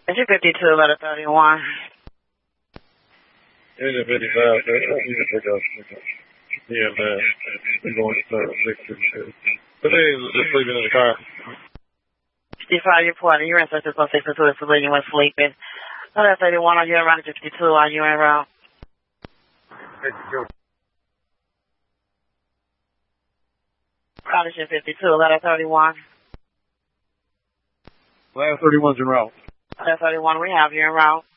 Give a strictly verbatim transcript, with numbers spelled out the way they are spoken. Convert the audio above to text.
Engine fifty-two, letter thirty-one. Engine fifty-five, I need to pick up. Yeah, man. We're going to start six fifty-two. Today, just sleeping in the car. fifty-five, reporting. You're in such a six two, the civilian was sleeping. Letter thirty-one, are you around fifty-two? Are you en route? fifty-two. Engine fifty-two, letter thirty-one. Letter thirty-one's en route. Letter thirty-one, we have you en route.